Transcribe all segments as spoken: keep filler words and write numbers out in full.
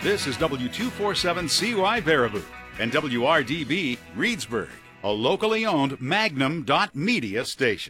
This is W two forty-seven C Y Baraboo and W R D B Reedsburg, a locally owned Magnum dot media station.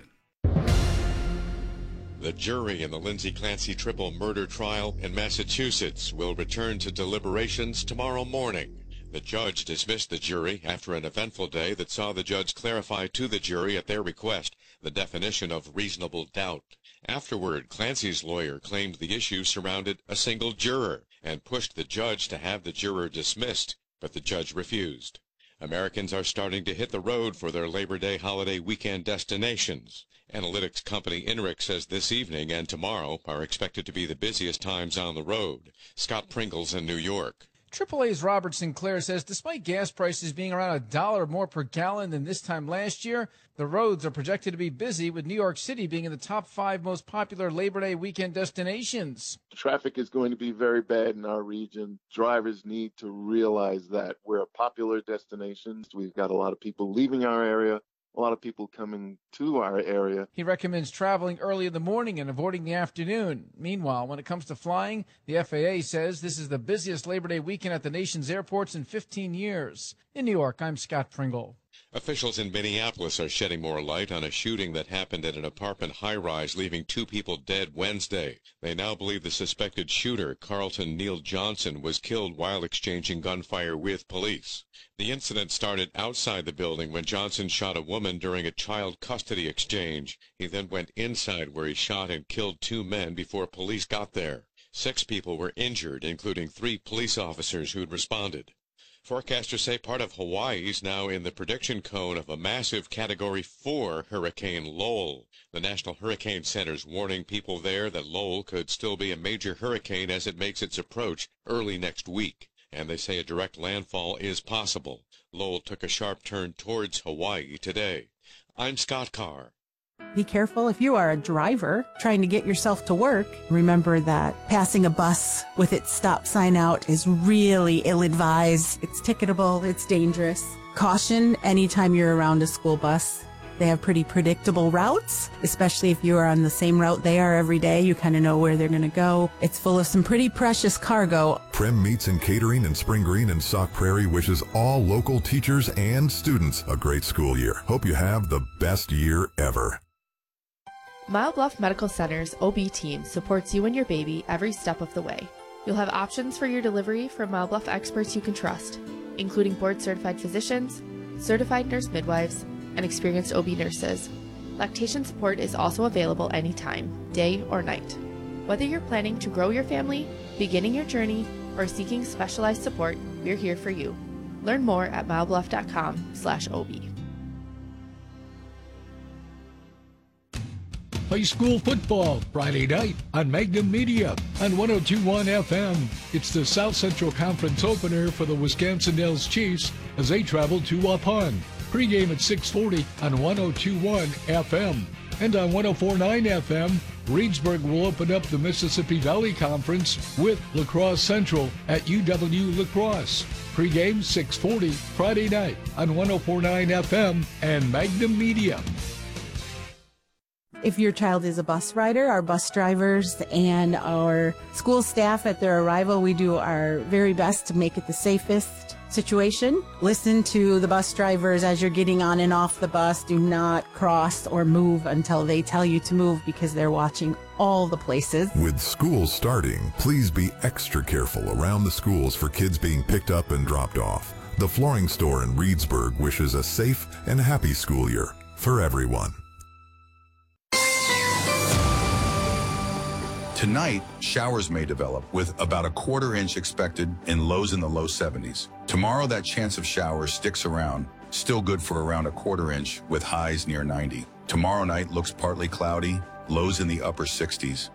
The jury in the Lindsay Clancy triple murder trial in Massachusetts will return to deliberations tomorrow morning. The judge dismissed the jury after an eventful day that saw the judge clarify to the jury at their request the definition of reasonable doubt. Afterward, Clancy's lawyer claimed the issue surrounded a single juror and pushed the judge to have the juror dismissed, but the judge refused. Americans are starting to hit the road for their Labor Day holiday weekend destinations. Analytics company INRIX says this evening and tomorrow are expected to be the busiest times on the road. Scott Pringles in New York. triple A's Robert Sinclair says despite gas prices being around a dollar more per gallon than this time last year, the roads are projected to be busy, with New York City being in the top five most popular Labor Day weekend destinations. Traffic is going to be very bad in our region. Drivers need to realize that we're a popular destination. We've got a lot of people leaving our area, a lot of people coming to our area. He recommends traveling early in the morning and avoiding the afternoon. Meanwhile, when it comes to flying, the F A A says this is the busiest Labor Day weekend at the nation's airports in fifteen years. In New York, I'm Scott Pringle. Officials in Minneapolis are shedding more light on a shooting that happened at an apartment high-rise, leaving two people dead Wednesday. They now believe the suspected shooter, Carlton Neal Johnson, was killed while exchanging gunfire with police. The incident started outside the building when Johnson shot a woman during a child custody exchange. He then went inside where he shot and killed two men before police got there. Six people were injured, including three police officers who'd responded. Forecasters say part of Hawaii is now in the prediction cone of a massive Category four Hurricane Lowell. The National Hurricane Center's warning people there that Lowell could still be a major hurricane as it makes its approach early next week. And they say a direct landfall is possible. Lowell took a sharp turn towards Hawaii today. I'm Scott Carr. Be careful if you are a driver trying to get yourself to work. Remember that passing a bus with its stop sign out is really ill-advised. It's ticketable. It's dangerous. Caution anytime you're around a school bus. They have pretty predictable routes, especially if you are on the same route they are every day. You kind of know where they're going to go. It's full of some pretty precious cargo. Prim Meats and Catering in Spring Green and Sauk Prairie wishes all local teachers and students a great school year. Hope you have the best year ever. Mile Bluff Medical Center's O B team supports you and your baby every step of the way. You'll have options for your delivery from Mile Bluff experts you can trust, including board-certified physicians, certified nurse midwives, and experienced O B nurses. Lactation support is also available anytime, day or night. Whether you're planning to grow your family, beginning your journey, or seeking specialized support, we're here for you. Learn more at milebluff.com slash OB. High school football, Friday night on Magnum Media on one oh two point one F M. It's the South Central Conference opener for the Wisconsin Dells Chiefs as they travel to Waupun. Pre-game at six forty on one oh two point one F M. And on one oh four point nine F M, Reedsburg will open up the Mississippi Valley Conference with La Crosse Central at U W La Crosse. Pre-game six forty Friday night on one oh four point nine F M and Magnum Media. If your child is a bus rider, our bus drivers and our school staff at their arrival, we do our very best to make it the safest situation. Listen to the bus drivers as you're getting on and off the bus. Do not cross or move until they tell you to move because they're watching all the places. With school starting, please be extra careful around the schools for kids being picked up and dropped off. The Flooring Store in Reedsburg wishes a safe and happy school year for everyone. Tonight, showers may develop with about a quarter inch expected in lows in the low seventies. Tomorrow, that chance of showers sticks around, still good for around a quarter inch with highs near ninety. Tomorrow night looks partly cloudy, lows in the upper sixties.